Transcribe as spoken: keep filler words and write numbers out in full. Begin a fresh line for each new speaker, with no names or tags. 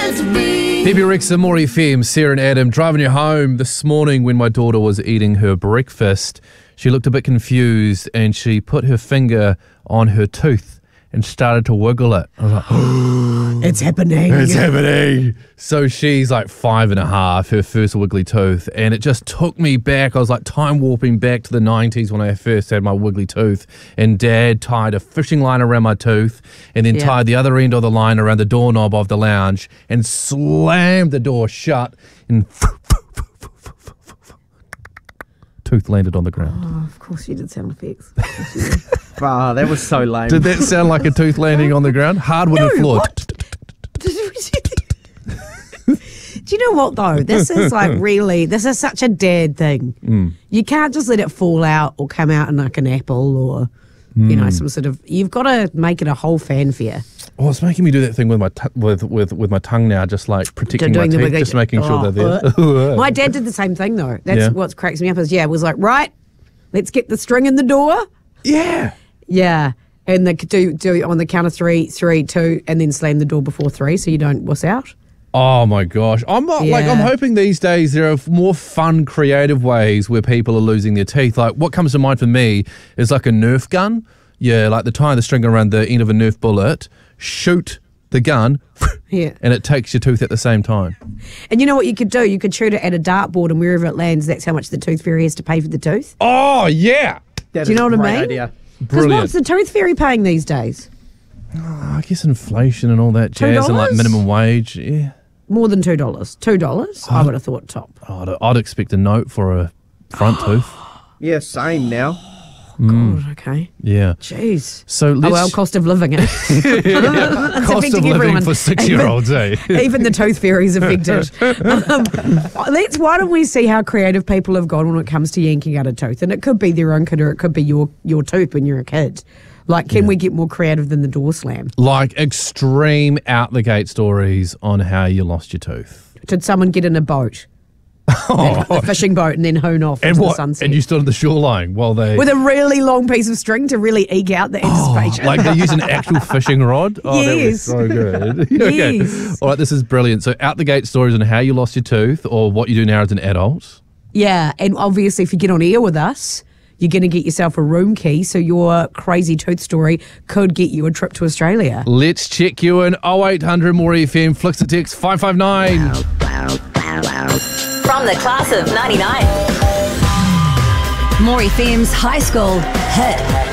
meant to be.
Phoebe Rex and Maury F M, Sarah and Adam, driving you home this morning when my daughter was eating her breakfast. She looked a bit confused and she put her finger on her tooth and started to wiggle it. I was like, oh,
It's happening.
it's happening. So she's like five and a half, her first wiggly tooth, and it just took me back. I was like time warping back to the nineties when I first had my wiggly tooth, and Dad tied a fishing line around my tooth and then
Yeah.
tied the other end of the line around the doorknob of the lounge and slammed the door shut, and tooth landed on the ground.
Oh, of course you did sound effects.
Oh, that was so lame.
Did that sound like a tooth landing on the ground? Hardwood floor.
Do you know what though? This is like really, this is such a dad thing.
Mm.
You can't just let it fall out or come out in like an apple or, you know, some sort of, you've got to make it a whole fanfare.
Oh, it's making me do that thing with my t- with, with with my tongue now, just like protecting my
Doing the
teeth,
wiggly-
just making sure
Oh,
they're there.
My dad did the same thing though. That's
Yeah.
what cracks me up is, yeah, it was like, right, let's get the string in the door.
Yeah.
Yeah. And the, do, do it on the count of three, three, two, and then slam the door before three so you don't wuss out.
Oh my gosh. I'm not, like I'm
Yeah.
hoping these days there are more fun, creative ways where people are losing their teeth. Like what comes to mind for me is like a Nerf gun. Yeah, like the tie the string around the end of a Nerf bullet, shoot the gun,
Yeah.
and it takes your tooth at the same time.
And you know what you could do? You could shoot it at a dartboard and wherever it lands, that's how much the tooth fairy has to pay for the tooth.
Oh yeah.
That
Do you
is
know
a
what I
great
mean?
idea.
Because
Brilliant.
what's the tooth fairy paying these days?
I guess inflation and all that jazz and like
two dollars?
minimum wage. Yeah.
More than two dollars. Two dollars? I would have thought top.
Oh, I'd, I'd expect a note for a front tooth.
Yeah, same now.
God, okay.
Yeah.
Jeez.
So
Oh
let's
well, cost of living. Eh? It's
cost of
affecting
living
everyone.
for six-year-olds, eh?
Even, even the tooth fairy's affected. um, let's. Why don't we see how creative people have gone when it comes to yanking out a tooth? And it could be their own kid, or it could be your your tooth when you're a kid. Like, can we get more creative than the door slam?
Like extreme out the gate stories on how you lost your tooth.
Did someone get in a boat, a fishing boat, and then hoon off
And
into the
what?
sunset
And you stood on the shoreline while they
with a really long piece of string to really eke out the anticipation?
like they use an actual fishing rod. Oh, that was
Yes.
so good. Okay.
Yes.
All right, this is brilliant. So out the gate stories on how you lost your tooth or what you do now as an adult.
Yeah, and obviously if you get on air with us, you're going to get yourself a room key, so your crazy tooth story could get you a trip to Australia.
Let's check you in oh eight hundred more F M, flicks the text five five nine.
From the class of ninety-nine. More F M's high school hit.